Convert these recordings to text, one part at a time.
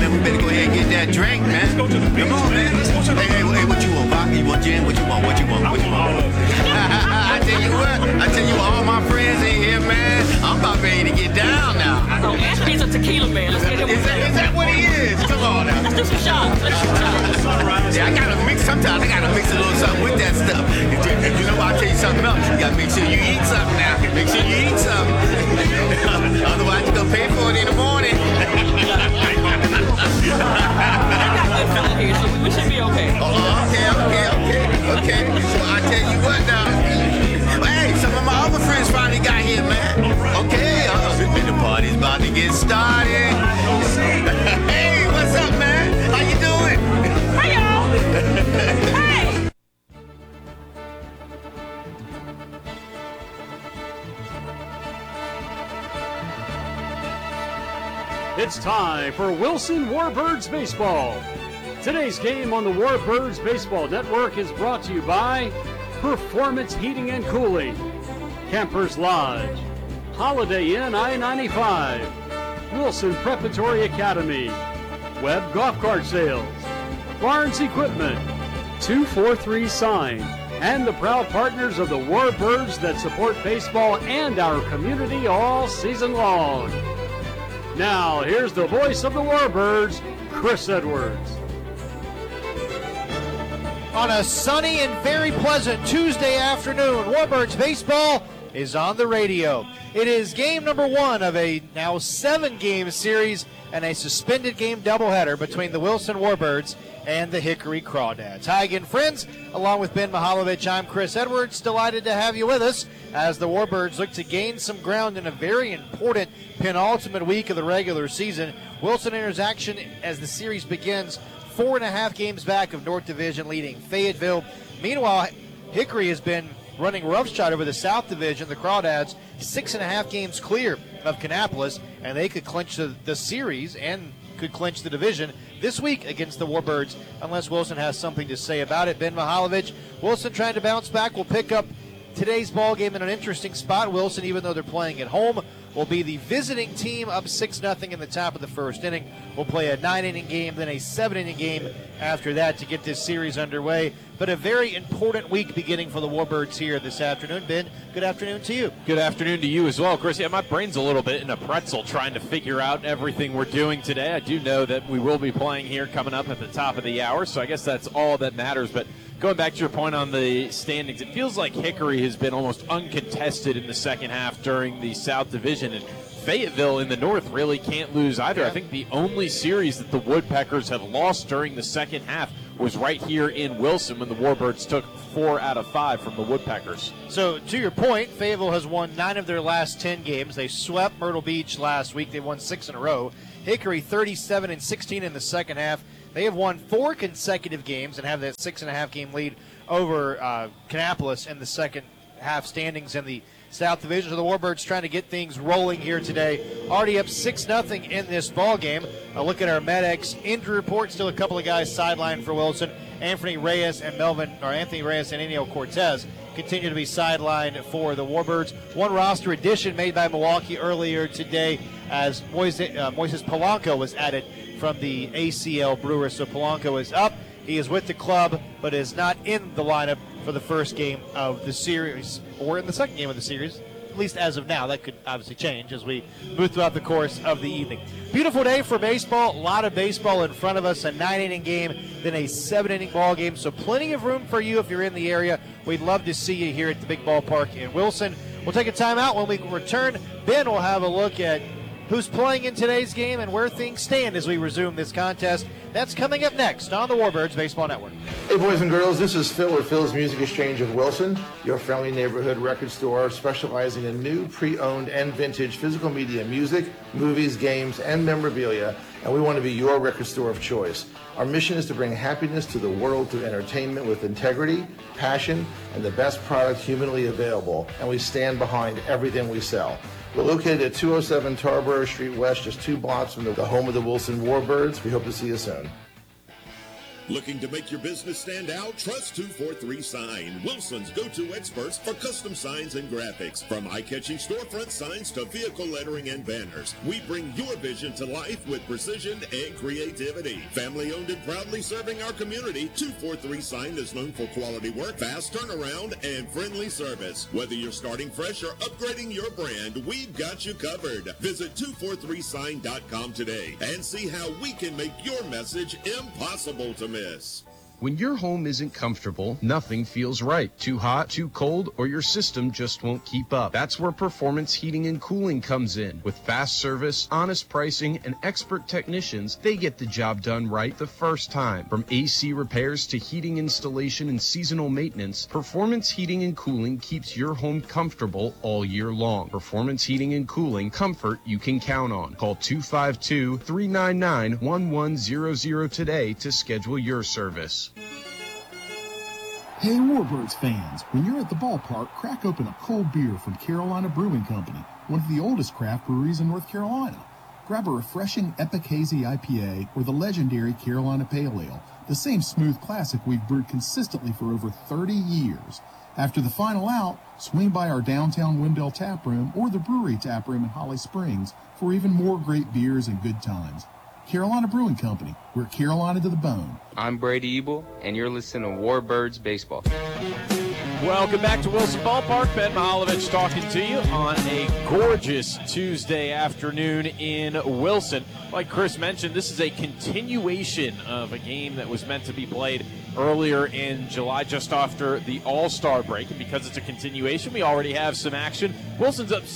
man. We better go ahead and get that drink, man. Let's go to the beach. Come on, man. Hey, what you want, vodka? You want gin? What you want? What you want? What you want? I tell you what, all my friends in here, man. I'm about ready to get down now. So Ashby's a tequila man. Let's get him. Is that what he is? Come on now. Let's do some shots. Let's shoot shots. Yeah, I gotta mix. Sometimes I gotta mix a little something with that stuff. You know, I'll tell you something else. You gotta make sure you eat something now. Make sure you eat something. Otherwise, you're gonna pay for it in the morning. I got good food here, so we should be okay. Okay. So I tell you what now. Hey, some of my other friends finally got here, man. Okay, the party's about to get started. Hey, what's up, man? How you doing? Hi, y'all. Hey. It's time for Wilson Warbirds Baseball. Today's game on the Warbirds Baseball Network is brought to you by Performance Heating and Cooling, Campers Lodge, Holiday Inn I-95, Wilson Preparatory Academy, Webb Golf Cart Sales, Barnes Equipment, 243 Sign, and the proud partners of the Warbirds that support baseball and our community all season long. Now, here's the voice of the Warbirds, Chris Edwards. On a sunny and very pleasant Tuesday afternoon, Warbirds Baseball is on the radio. It is game number one of a now 7-game series and a suspended game doubleheader between the Wilson Warbirds and the Hickory Crawdads. Hi again, friends. Along with Ben Mihaljevic, I'm Chris Edwards. Delighted to have you with us as the Warbirds look to gain some ground in a very important penultimate week of the regular season. Wilson enters action as the series begins 4.5 games back of North Division leading Fayetteville. Meanwhile, Hickory has been running roughshod over the South Division. The Crawdads 6.5 games clear of Kannapolis, and they could clinch the series and could clinch the division this week against the Warbirds, unless Wilson has something to say about it. Ben Mihaljevic, Wilson trying to bounce back, will pick up today's ball game in an interesting spot. Wilson, even though they're playing at home, will be the visiting team up 6-0 in the top of the first inning. We'll play a 9-inning game, then a 7-inning game after that to get this series underway. But a very important week beginning for the Warbirds here this afternoon. Ben, good afternoon to you. Good afternoon to you as well, Chris. Yeah, my brain's a little bit in a pretzel trying to figure out everything we're doing today. I do know that we will be playing here coming up at the top of the hour, so I guess that's all that matters. But going back to your point on the standings, it feels like Hickory has been almost uncontested in the second half during the South Division, and Fayetteville in the North really can't lose either. I think the only series that the Woodpeckers have lost during the second half was right here in Wilson when the Warbirds took 4 out of 5 from the Woodpeckers. So, to your point, Fayetteville has won 9 of their last 10 games. They swept Myrtle Beach last week. They won 6 in a row. Hickory 37-16 in the second half. They have won 4 consecutive games and have that 6.5 game lead over Kannapolis in the second half standings in the South Division. So the Warbirds trying to get things rolling here today. Already up 6-0 in this ball game. A look at our MedX injury report. Still a couple of guys sidelined for Wilson. Anthony Reyes and Enio Cortez continue to be sidelined for the Warbirds. One roster addition made by Milwaukee earlier today as Moises Polanco was added from the ACL Brewers. So Polanco is up. He is with the club, but is not in the lineup for the first game of the series, or in the second game of the series, at least as of now. That could obviously change as we move throughout the course of the evening. Beautiful day for baseball. A lot of baseball in front of us. A 9-inning game, then a 7-inning ball game. So plenty of room for you if you're in the area. We'd love to see you here at the big ballpark in Wilson. We'll take a timeout. When we return, Ben will have a look at who's playing in today's game and where things stand as we resume this contest. That's coming up next on the Warbirds Baseball Network. Hey, boys and girls, this is Phil with Phil's Music Exchange of Wilson, your friendly neighborhood record store specializing in new, pre-owned, and vintage physical media music, movies, games, and memorabilia, and we want to be your record store of choice. Our mission is to bring happiness to the world through entertainment with integrity, passion, and the best product humanly available, and we stand behind everything we sell. We're located at 207 Tarboro Street West, just 2 blocks from the home of the Wilson Warbirds. We hope to see you soon. Looking to make your business stand out? Trust 243 Sign, Wilson's go-to experts for custom signs and graphics. From eye-catching storefront signs to vehicle lettering and banners, we bring your vision to life with precision and creativity. Family-owned and proudly serving our community, 243 Sign is known for quality work, fast turnaround, and friendly service. Whether you're starting fresh or upgrading your brand, we've got you covered. Visit 243sign.com today and see how we can make your message impossible to miss. When your home isn't comfortable, nothing feels right. Too hot, too cold, or your system just won't keep up. That's where Performance Heating and Cooling comes in. With fast service, honest pricing, and expert technicians, they get the job done right the first time. From AC repairs to heating installation and seasonal maintenance, Performance Heating and Cooling keeps your home comfortable all year long. Performance Heating and Cooling, comfort you can count on. Call 252-399-1100 today to schedule your service. Hey Warbirds fans, when you're at the ballpark, crack open a cold beer from Carolina Brewing Company, one of the oldest craft breweries in North Carolina. Grab a refreshing Epic Hazy IPA or the legendary Carolina Pale Ale, the same smooth classic we've brewed consistently for over 30 years. After the final out, swing by our downtown Wendell Tap Room or the Brewery Tap Room in Holly Springs for even more great beers and good times. Carolina Brewing Company, we're Carolina to the bone. I'm Brady Ebel, and you're listening to Warbirds Baseball. Welcome back to Wilson Ballpark. Ben Mihaljevic talking to you on a gorgeous Tuesday afternoon in Wilson. Like Chris mentioned, this is a continuation of a game that was meant to be played earlier in July, just after the All-Star break. And because it's a continuation, we already have some action. Wilson's up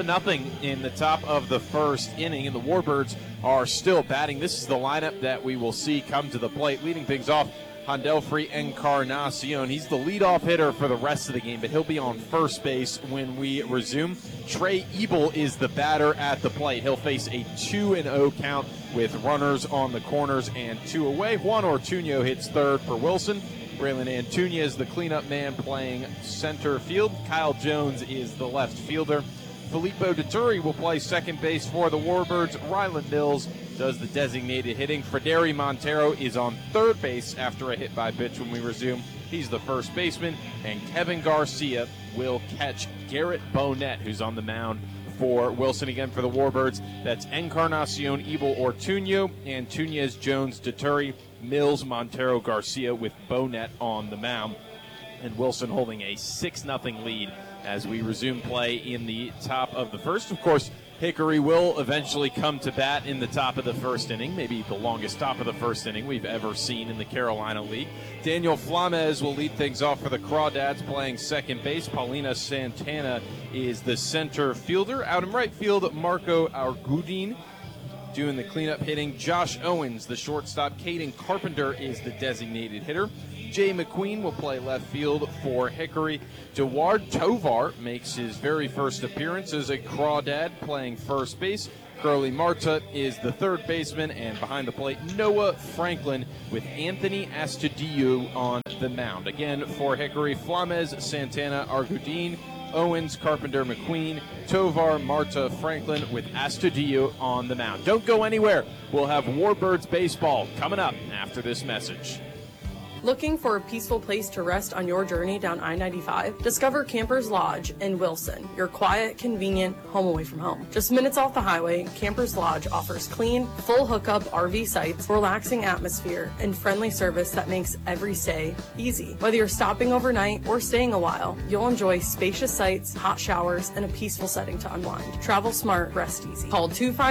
6-0 in the top of the first inning, and the Warbirds are still batting. This is the lineup that we will see come to the plate. Leading things off, Handelfrey Encarnacion. He's the leadoff hitter for the rest of the game, but he'll be on first base when we resume. Trey Ebel is the batter at the plate. He'll face a 2-0 count with runners on the corners and 2 away. Juan Ortuño hits third for Wilson. Braylon Antunez, the cleanup man, playing center field. Kyle Jones is the left fielder. Filippo Deturi will play second base for the Warbirds. Ryland Mills does the designated hitting. Frederi Montero is on third base after a hit by pitch when we resume. He's the first baseman. And Kevin Garcia will catch Garrett Bonet, who's on the mound for Wilson. Again for the Warbirds, that's Encarnacion, Ebel, Ortuño, Antunez, Jones, Deturi, Mills, Montero, Garcia with Bonet on the mound. And Wilson holding a 6-0 lead as we resume play in the top of the first. Of course, Hickory will eventually come to bat in the top of the first inning, maybe the longest top of the first inning we've ever seen in the Carolina League. Daniel Flames will lead things off for the Crawdads, playing second base. Paulina Santana is the center fielder. Out in right field, Marco Argudin doing the cleanup hitting. Josh Owens, the shortstop. Caden Carpenter is the designated hitter. Jay McQueen will play left field for Hickory. Deward Tovar makes his very first appearance as a Crawdad, playing first base. Curly Marta is the third baseman, and behind the plate, Noah Franklin with Anthony Astudillo on the mound. Again, for Hickory, Flames, Santana, Argudin, Owens, Carpenter, McQueen, Tovar, Marta, Franklin with Astudillo on the mound. Don't go anywhere. We'll have Warbirds baseball coming up after this message. Looking for a peaceful place to rest on your journey down I-95? Discover Campers Lodge in Wilson, your quiet, convenient home away from home. Just minutes off the highway, Campers Lodge offers clean, full hookup RV sites, relaxing atmosphere, and friendly service that makes every stay easy. Whether you're stopping overnight or staying a while, you'll enjoy spacious sites, hot showers, and a peaceful setting to unwind. Travel smart, rest easy. Call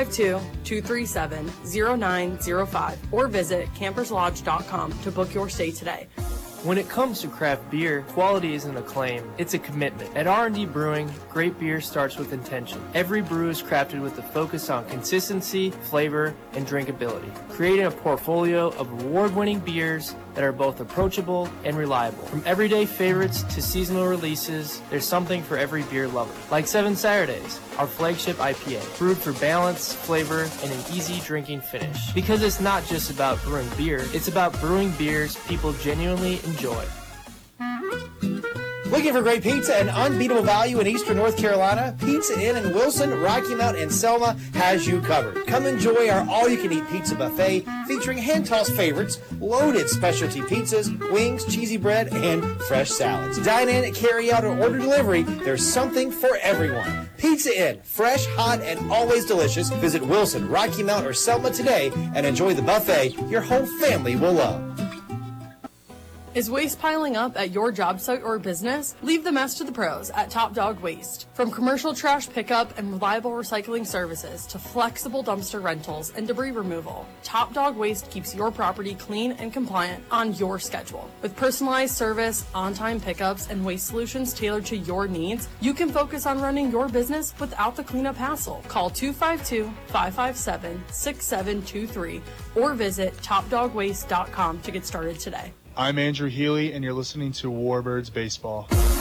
252-237-0905 or visit camperslodge.com to book your stay today. When it comes to craft beer, quality isn't a claim, it's a commitment. At R&D Brewing, great beer starts with intention. Every brew is crafted with a focus on consistency, flavor, and drinkability, creating a portfolio of award-winning beers that are both approachable and reliable. From everyday favorites to seasonal releases, there's something for every beer lover. Like 7 Saturdays, our flagship IPA, brewed for balance, flavor, and an easy drinking finish. Because it's not just about brewing beer, it's about brewing beers people genuinely enjoy. Looking for great pizza and unbeatable value in Eastern North Carolina? Pizza Inn in Wilson, Rocky Mount, and Selma has you covered. Come enjoy our all-you-can-eat pizza buffet featuring hand-tossed favorites, loaded specialty pizzas, wings, cheesy bread, and fresh salads. Dine in, carry out, or order delivery. There's something for everyone. Pizza Inn, fresh, hot, and always delicious. Visit Wilson, Rocky Mount, or Selma today and enjoy the buffet your whole family will love. Is waste piling up at your job site or business? Leave the mess to the pros at Top Dog Waste. From commercial trash pickup and reliable recycling services to flexible dumpster rentals and debris removal, Top Dog Waste keeps your property clean and compliant on your schedule. With personalized service, on-time pickups, and waste solutions tailored to your needs, you can focus on running your business without the cleanup hassle. Call 252-557-6723 or visit topdogwaste.com to get started today. I'm Andrew Healy, and you're listening to Warbirds Baseball.